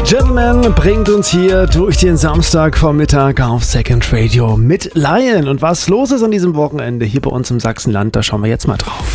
Gentleman bringt uns hier durch den Samstagvormittag auf Second Radio mit Lion. Und was los ist an diesem Wochenende hier bei uns im Sachsenland, da schauen wir jetzt mal drauf.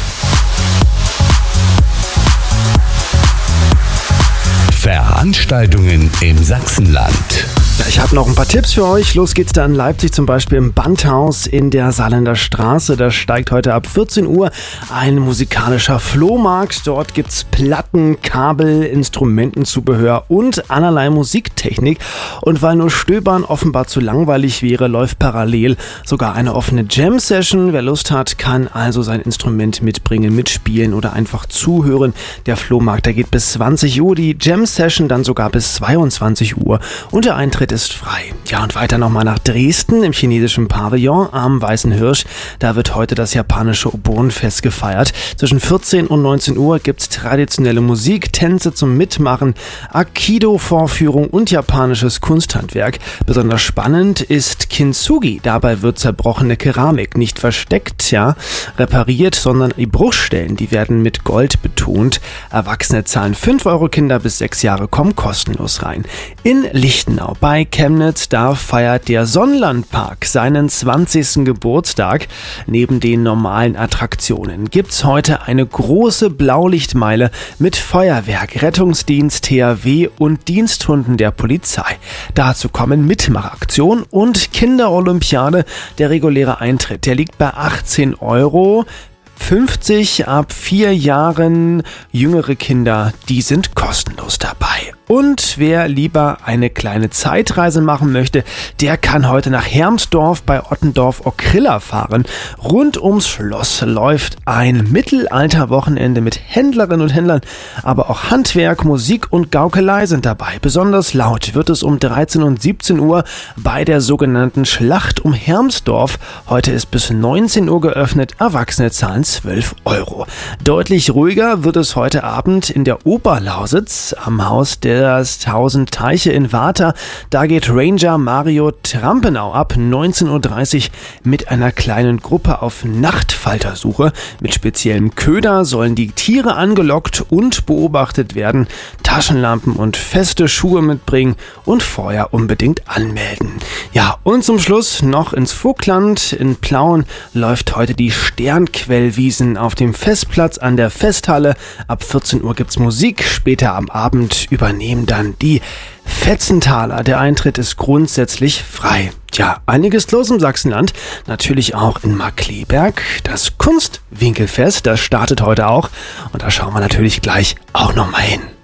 Veranstaltungen im Sachsenland. Ja, ich habe noch ein paar Tipps für euch. Los geht's da in Leipzig zum Beispiel im Bandhaus in der Saarländer Straße. Da steigt heute ab 14 Uhr ein musikalischer Flohmarkt. Dort gibt's Platten, Kabel, Instrumentenzubehör und allerlei Musiktechnik. Und weil nur Stöbern offenbar zu langweilig wäre, läuft parallel sogar eine offene Jam-Session. Wer Lust hat, kann also sein Instrument mitbringen, mitspielen oder einfach zuhören. Der Flohmarkt, der geht bis 20 Uhr, die Jam-Session dann sogar bis 22 Uhr. Und der Eintritt ist frei. Ja, und weiter nochmal nach Dresden im chinesischen Pavillon am Weißen Hirsch. Da wird heute das japanische Obon-Fest gefeiert. Zwischen 14 und 19 Uhr gibt's traditionelle Musik, Tänze zum Mitmachen, Aikido-Vorführung und japanisches Kunsthandwerk. Besonders spannend ist Kintsugi. Dabei wird zerbrochene Keramik nicht versteckt, repariert, sondern die Bruchstellen, die werden mit Gold betont. Erwachsene zahlen 5 Euro, Kinder bis 6 Jahre kommen kostenlos rein. In Lichtenau bei Chemnitz, da feiert der Sonnenlandpark seinen 20. Geburtstag. Neben den normalen Attraktionen gibt's heute eine große Blaulichtmeile mit Feuerwerk, Rettungsdienst, THW und Diensthunden der Polizei. Dazu kommen Mitmachaktionen und Kinderolympiade. Der reguläre Eintritt, der liegt bei 18 Euro. 50 ab 4 Jahren jüngere Kinder, die sind kostenlos dabei. Und wer lieber eine kleine Zeitreise machen möchte, der kann heute nach Hermsdorf bei Ottendorf-Okrilla fahren. Rund ums Schloss läuft ein Mittelalter-Wochenende mit Händlerinnen und Händlern, aber auch Handwerk, Musik und Gaukelei sind dabei. Besonders laut wird es um 13 und 17 Uhr bei der sogenannten Schlacht um Hermsdorf. Heute ist bis 19 Uhr geöffnet, Erwachsene zahlen 12 Euro. Deutlich ruhiger wird es heute Abend in der Oberlausitz am Haus der 1000 Teiche in Warta. Da geht Ranger Mario Trampenau ab 19.30 Uhr mit einer kleinen Gruppe auf Nachtfaltersuche. Mit speziellem Köder sollen die Tiere angelockt und beobachtet werden. Taschenlampen und feste Schuhe mitbringen und vorher unbedingt anmelden. Ja, und zum Schluss noch ins Vogtland. In Plauen läuft heute die Sternquellwiesen auf dem Festplatz an der Festhalle. Ab 14 Uhr gibt's Musik. Später am Abend übernehmen dann die Fetzenthaler. Der Eintritt ist grundsätzlich frei. Ja, einiges los im Sachsenland. Natürlich auch in Markkleeberg. Das Kunstwinkelfest, das startet heute auch. Und da schauen wir natürlich gleich auch nochmal hin.